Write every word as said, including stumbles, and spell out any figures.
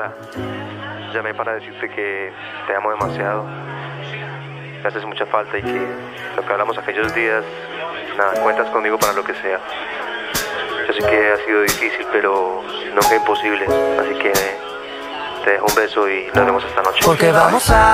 nada, llamé para decirte que te amo demasiado, me haces mucha falta y que lo que hablamos aquellos días, nada, cuentas conmigo para lo que sea. Yo sé que ha sido difícil, pero nunca imposible, así que te dejo un beso y nos vemos esta noche. Porque vamos a